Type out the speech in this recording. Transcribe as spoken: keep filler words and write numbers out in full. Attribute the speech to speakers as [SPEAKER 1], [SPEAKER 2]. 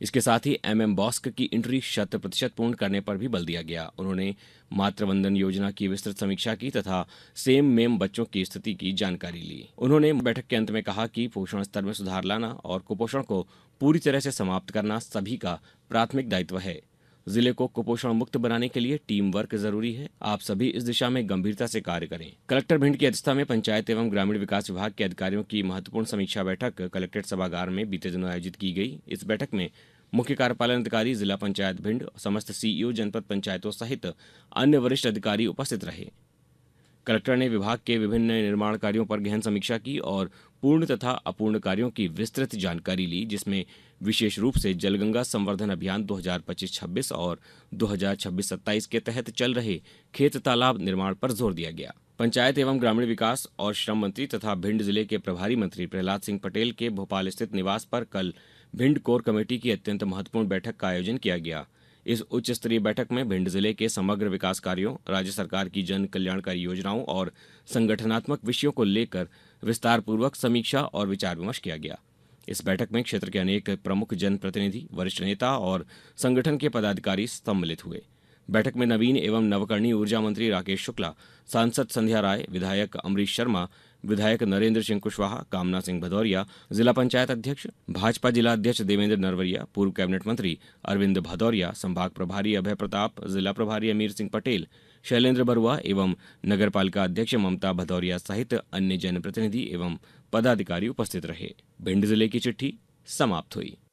[SPEAKER 1] इसके साथ ही एमएम बॉस्क की एंट्री शत प्रतिशत पूर्ण करने पर भी बल दिया गया। उन्होंने मातृवंदन योजना की विस्तृत समीक्षा की तथा सेम मेम बच्चों की स्थिति की जानकारी ली। उन्होंने बैठक के अंत में कहा कि पोषण स्तर में सुधार लाना और कुपोषण को पूरी तरह से समाप्त करना सभी का प्राथमिक दायित्व है। जिले को कुपोषण मुक्त बनाने के लिए टीम वर्क जरूरी है। आप सभी इस दिशा में गंभीरता से कार्य करें। कलेक्टर भिंड की अध्यक्षता में पंचायत एवं ग्रामीण विकास विभाग के अधिकारियों की महत्वपूर्ण समीक्षा बैठक कलेक्ट्रेट सभागार में बीते दिनों आयोजित की गई। इस बैठक में मुख्य कार्यपालन अधिकारी जिला पंचायत भिंड, समस्त सीईओ जनपद पंचायतों सहित अन्य वरिष्ठ अधिकारी उपस्थित रहे। कलेक्टर ने विभाग के विभिन्न निर्माण कार्यों पर गहन समीक्षा की और पूर्ण तथा अपूर्ण कार्यों की विस्तृत जानकारी ली, जिसमें विशेष रूप से जलगंगा संवर्धन अभियान दो हज़ार पच्चीस छब्बीस और दो हज़ार छब्बीस सत्ताईस के तहत चल रहे खेत तालाब निर्माण पर जोर दिया गया। पंचायत एवं ग्रामीण विकास और श्रम मंत्री तथा भिंड जिले के प्रभारी मंत्री प्रहलाद सिंह पटेल के भोपाल स्थित निवास पर कल भिंड कोर कमेटी की अत्यंत महत्वपूर्ण बैठक का आयोजन किया गया। इस उच्च स्तरीय बैठक में भिंड जिले के समग्र विकास कार्यों, राज्य सरकार की जन कल्याणकारी योजनाओं और संगठनात्मक विषयों को लेकर विस्तार पूर्वक समीक्षा और विचार विमर्श किया गया। इस बैठक में क्षेत्र के अनेक प्रमुख जनप्रतिनिधि, वरिष्ठ नेता और संगठन के पदाधिकारी सम्मिलित हुए। बैठक में नवीन एवं नवकरणीय ऊर्जा मंत्री राकेश शुक्ला, सांसद संध्या राय, विधायक अमरीश शर्मा, विधायक नरेंद्र सिंह कुशवाहा, कामना सिंह भदौरिया, जिला पंचायत अध्यक्ष, भाजपा जिला अध्यक्ष देवेंद्र नरवरिया, पूर्व कैबिनेट मंत्री अरविंद भदौरिया, संभाग प्रभारी अभय प्रताप, जिला प्रभारी अमीर सिंह पटेल, शैलेंद्र बरुआ एवं नगर पालिका अध्यक्ष ममता भदौरिया सहित अन्य जनप्रतिनिधि एवं पदाधिकारी उपस्थित रहे। भिंड जिले की चिट्ठी समाप्त हुई।